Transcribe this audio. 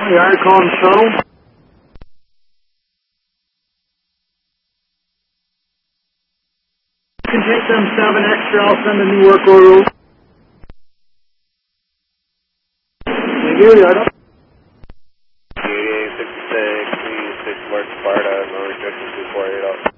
Yeah, I call him shuttle. You can take them 7 extra. I'll send a new work order. Thank you, Yarda. 8856, 36 Mark Sparta, no rejection 248 out.